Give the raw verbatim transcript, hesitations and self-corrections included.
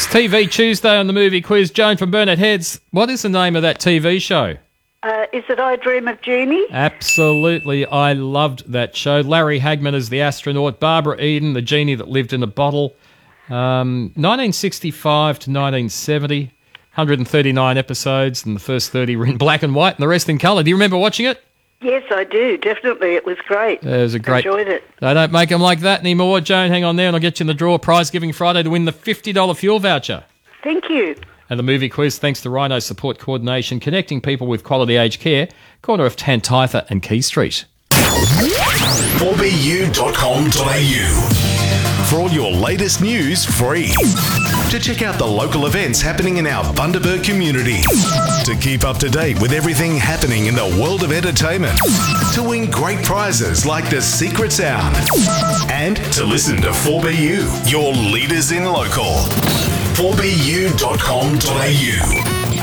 T V Tuesday on the Movie Quiz. Joan from Burnett Heads. What is the name of that T V show? Uh, is it I Dream of Jeannie? Absolutely. I loved that show. Larry Hagman as the astronaut. Barbara Eden, the genie that lived in a bottle. Um, nineteen sixty-five to nineteen seventy. one hundred thirty-nine episodes, and the first thirty were in black and white and the rest in colour. Do you remember watching it? Yes, I do. Definitely. It was great. It was a great... Enjoyed it. They don't make them like that anymore. Joan, hang on there and I'll get you in the draw. Prize Giving Friday to win the fifty dollars fuel voucher. Thank you. And the movie quiz, thanks to Rhino Support Coordination, connecting people with quality aged care, corner of Tantitha and Key Street. four b u dot com dot a u for all your latest news free. To check out the local events happening in our Bundaberg community. To keep up to date with everything happening in the world of entertainment. To win great prizes like the Secret Sound. And to listen to four B U, your leaders in local. four b u dot com dot a u